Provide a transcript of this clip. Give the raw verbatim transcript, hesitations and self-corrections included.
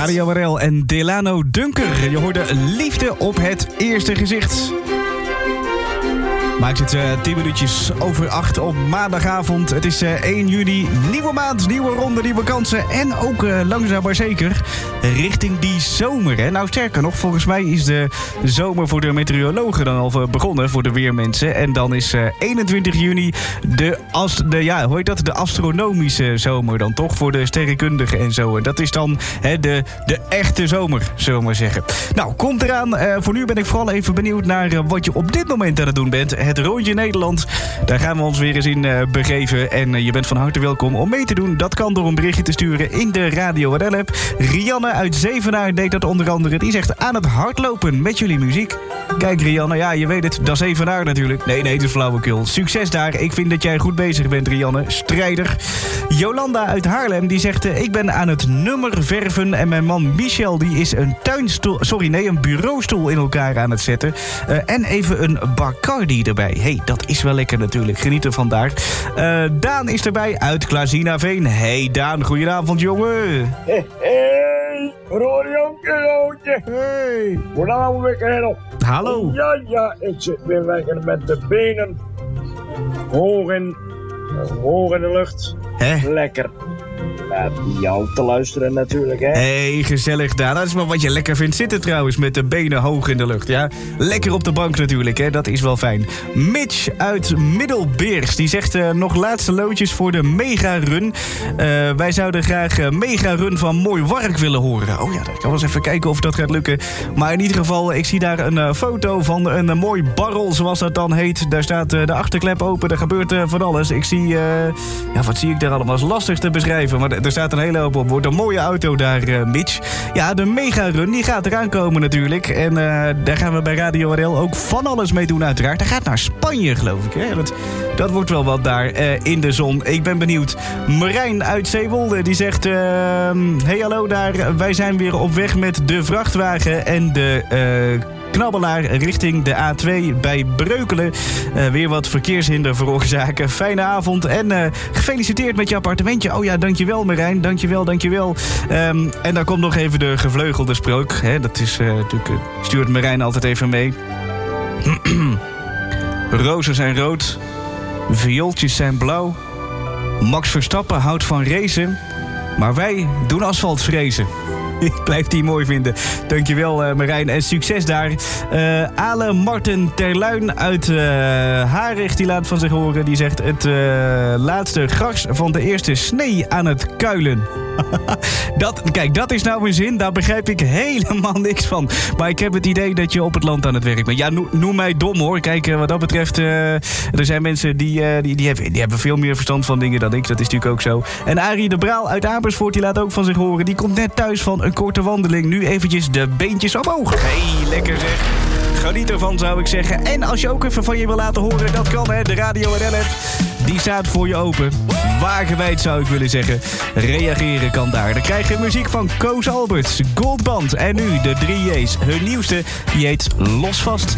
Radio R L en Delano Dunker. Je hoorde Liefde op het eerste gezicht. Maakt het uh, tien minuutjes over acht op maandagavond. Het is uh, één juni. Nieuwe maand, nieuwe ronde, nieuwe kansen. En ook uh, langzaam maar zeker richting die zomer. Hè? Nou, sterker nog, volgens mij is de zomer voor de meteorologen dan al begonnen. Voor de weermensen. En dan is uh, eenentwintig juni de, ast- de, ja, hoe heet dat? de astronomische zomer dan toch? Voor de sterrenkundigen en zo. En dat is dan hè, de, de echte zomer, zullen we maar zeggen. Nou, komt eraan. Uh, voor nu ben ik vooral even benieuwd naar uh, wat je op dit moment aan het doen bent. Het Rondje Nederland. Daar gaan we ons weer eens in uh, begeven. En uh, je bent van harte welkom om mee te doen. Dat kan door een berichtje te sturen in de Radio R L-app. Rianne uit Zevenaar deed dat onder andere. Die zegt aan het hardlopen met jullie muziek. Kijk Rianne, ja je weet het, dat is Zevenaar natuurlijk. Nee, nee, het is flauwekul. Succes daar. Ik vind dat jij goed bezig bent Rianne. Strijder. Jolanda uit Haarlem die zegt uh, ik ben aan het nummer verven. En mijn man Michel die is een tuinstoel, sorry nee, een bureaustoel in elkaar aan het zetten. Uh, en even een Bacardi erbij. Hey, dat is wel lekker natuurlijk. Geniet ervan daar. Uh, Daan is erbij uit Klazinaveen. Hey Daan, goedenavond jongen. Hey, hey, Rorionke, hey. Goedenavond, Mikkel. Hallo. Ja, ja, ik zit weer lekker met de benen hoog in, hoog in de lucht. Hè? Lekker. Naar jou te luisteren natuurlijk, hè. Hey, gezellig Daan. Dat is maar wat je lekker vindt zitten trouwens, met de benen hoog in de lucht, ja. Lekker op de bank natuurlijk, hè. Dat is wel fijn. Mitch uit Middelbeers, die zegt uh, nog laatste loodjes voor de mega-run. Uh, wij zouden graag uh, mega-run van Mooi Wark willen horen. Oh ja, ik kan wel eens even kijken of dat gaat lukken. Maar in ieder geval, ik zie daar een uh, foto van een uh, mooi barrel, zoals dat dan heet. Daar staat uh, de achterklep open, er gebeurt uh, van alles. Ik zie, uh, ja, wat zie ik daar allemaal? Dat is lastig te beschrijven, maar er staat een hele hoop op. Wordt een mooie auto daar, uh, Mitch. Ja, de mega-run, die gaat eraan komen natuurlijk. En uh, daar gaan we bij Radio R L ook van alles mee doen uiteraard. Hij gaat naar Spanje, geloof ik. Hè? Dat, dat wordt wel wat daar uh, in de zon. Ik ben benieuwd. Marijn uit Zeewolde, die zegt... Uh, hey, hallo daar. Wij zijn weer op weg met de vrachtwagen en de... Uh, knabbelaar richting de A twee bij Breukelen. Uh, weer wat verkeershinder veroorzaken. Fijne avond en uh, gefeliciteerd met je appartementje. Oh ja, dankjewel Marijn. Dankjewel, dankjewel. Um, en dan komt nog even de gevleugelde sprook. Hè, dat is uh, natuurlijk... Uh, stuurt Marijn altijd even mee. Rozen zijn rood. Viooltjes zijn blauw. Max Verstappen houdt van racen. Maar wij doen asfaltvrezen. Ik blijf die mooi vinden. Dankjewel uh, Marijn en succes daar. Uh, Ale Marten Terluin uit uh, Harig die laat van zich horen. Die zegt het uh, laatste gras van de eerste snee aan het kuilen. dat, kijk, dat is nou een zin, daar begrijp ik helemaal niks van. Maar ik heb het idee dat je op het land aan het werk bent. Ja, no, noem mij dom hoor. Kijk, uh, wat dat betreft, uh, er zijn mensen die, uh, die, die, hebben, die hebben veel meer verstand van dingen dan ik. Dat is natuurlijk ook zo. En Arie de Braal uit Amersfoort, die laat ook van zich horen. Die komt net thuis van een korte wandeling. Nu eventjes de beentjes omhoog. Hey, lekker zeg. Geniet ervan, zou ik zeggen. En als je ook even van je wil laten horen, dat kan hè. De Radio R L-app, die staat voor je open. Wagenwijd zou ik willen zeggen. Reageren kan daar. Dan krijg je muziek van Koos Alberts, Goldband. En nu de drie J's. Hun nieuwste, die heet Losvast.